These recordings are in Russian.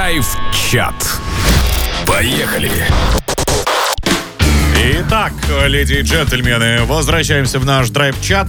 Драйв-чат. Поехали! Итак, леди и джентльмены, возвращаемся в наш драйв-чат.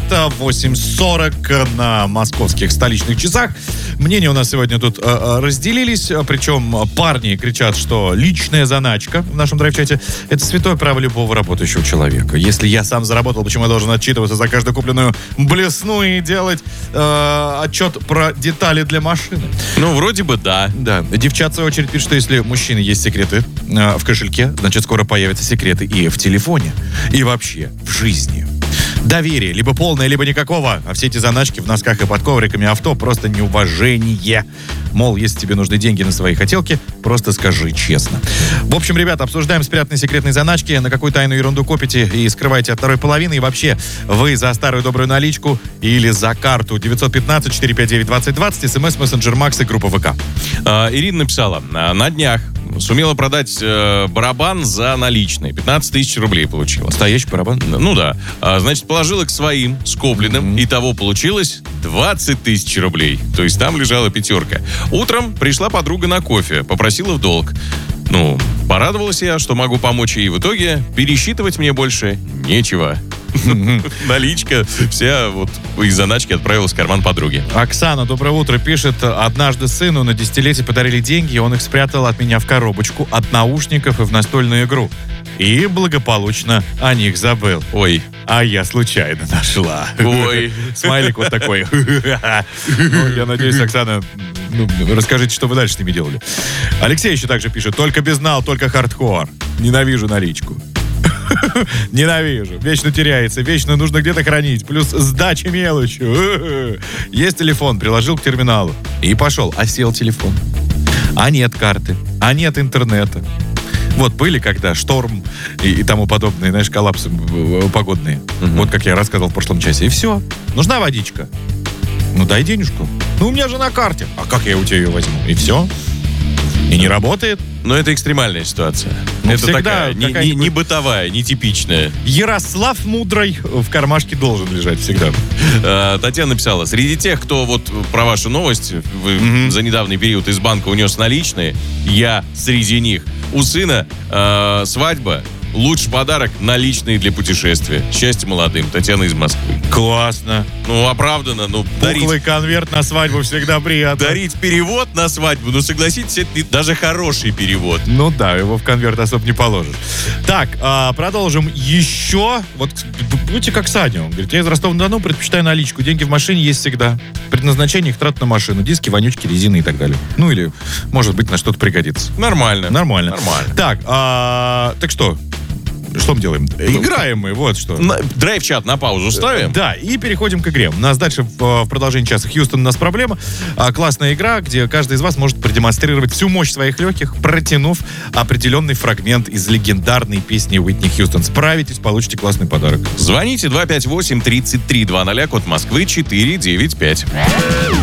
8:40 на московских столичных часах. Мнения у нас сегодня тут разделились. Причем парни кричат, что личная заначка в нашем драйв-чате — это святое право любого работающего человека. Если я сам заработал, почему я должен отчитываться за каждую купленную блесну и делать отчет про детали для машины? Ну, вроде бы да. Да. Девчат, в свою очередь, пишут, что если у мужчины есть секреты в кошельке, значит, скоро появятся секреты и в телефоне, и вообще в жизни. Доверие, либо полное, либо никакого. А все эти заначки в носках и под ковриками авто — просто неуважение. Мол, если тебе нужны деньги на свои хотелки, просто скажи честно. В общем, ребята, обсуждаем спрятанные секретные заначки, на какую тайную ерунду копите и скрываете от второй половины. И вообще, вы за старую добрую наличку или за карту? 915-459-2020, смс-мессенджер Макс и группа ВК. Ирина написала: на днях сумела продать барабан за наличные. 15 тысяч рублей получила. Настоящий барабан? Ну да. Значит, положила к своим скобленным. Итого получилось 20 тысяч рублей. То есть там лежала пятерка. Утром пришла подруга на кофе, попросила в долг. Ну, порадовался я, что могу помочь ей. В итоге пересчитывать мне больше нечего. Наличка вся вот из заначки отправилась в карман подруги. Оксана, доброе утро, пишет: однажды сыну на 10-летие подарили деньги, и он их спрятал от меня в коробочку от наушников и в настольную игру. И благополучно о них забыл. Ой. А я случайно нашла. Ой. Смайлик вот такой. Я надеюсь, Оксана, расскажите, что вы дальше с ними делали. Алексей еще также пишет: только безнал, только хардкор. Ненавижу наличку. Ненавижу. Вечно теряется, вечно нужно где-то хранить. Плюс сдача мелочью. Есть телефон, приложил к терминалу и пошел. А сел телефон. А нет карты. А нет интернета. Вот были когда шторм и тому подобные, знаешь, коллапсы погодные. Вот как я рассказывал в прошлом часе. И все. Нужна водичка. Ну дай денежку. Ну у меня же на карте. А как я у тебя ее возьму? И все. И не работает. Но это экстремальная ситуация. Ну, это всегда такая, не бытовая, не типичная. Ярослав Мудрый в кармашке должен лежать всегда. Татьяна написала: среди тех, кто вот про вашу новость за недавний период из банка унес наличные, я среди них. У сына свадьба. Лучший подарок — наличные для путешествия. Счастья молодым. Татьяна из Москвы. Классно. Ну, оправданно. Ну, пухлый конверт на свадьбу всегда приятно. Дарить перевод на свадьбу, ну, согласитесь, это даже хороший перевод. Ну да, его в конверт особо не положишь. Так, продолжим еще. Вот будьте как Саня. Он говорит: я из Ростова-на-Дону предпочитаю наличку. Деньги в машине есть всегда. Предназначение их трат на машину. Диски, вонючки, резины и так далее. Ну или, может быть, на что-то пригодится. Нормально. Так, так что? Что мы делаем? Играем мы, вот что. Драйв-чат на паузу ставим. Да, и переходим к игре. У нас дальше в продолжении часа Хьюстон, у нас проблема. Классная игра, где каждый из вас может продемонстрировать всю мощь своих легких, протянув определенный фрагмент из легендарной песни Уитни Хьюстон. Справитесь, получите классный подарок. Звоните 258-3320, код Москвы 495.